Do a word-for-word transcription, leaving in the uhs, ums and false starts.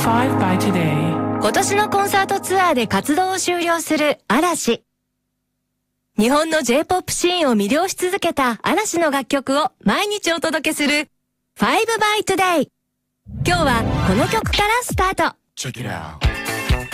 Five by Today。 今年のコンサートツアーで活動を終了する嵐。日本の J-ポップ シーンを魅了し続けた嵐の楽曲を毎日お届けする Five by Today。 今日はこの曲からスタート。 Check it out.